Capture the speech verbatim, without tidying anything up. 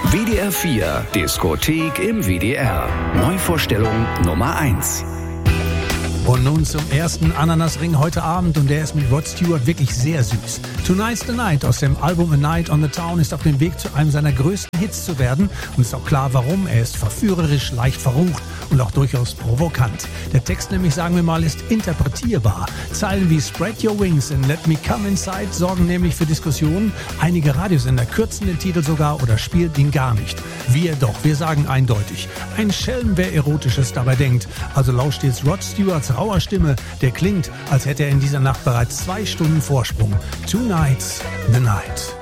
W D R vier Diskothek im W D R. Neuvorstellung Nummer eins. Und nun zum ersten Ananasring heute Abend und der ist mit Rod Stewart wirklich sehr süß. Tonight's the Night aus dem Album A Night on the Town ist auf dem Weg zu einem seiner größten Hits zu werden und ist auch klar warum. Er ist verführerisch, leicht verrucht und auch durchaus provokant. Der Text nämlich, sagen wir mal, ist interpretierbar. Zeilen wie Spread Your Wings and Let Me Come Inside sorgen nämlich für Diskussionen. Einige Radiosender kürzen den Titel sogar oder spielen ihn gar nicht. Wir doch, wir sagen eindeutig, ein Schelm, wer Erotisches dabei denkt. Also lauscht jetzt Rod Stewarts rauer Stimme, der klingt, als hätte er in dieser Nacht bereits zwei Stunden Vorsprung. Tonight's the Night.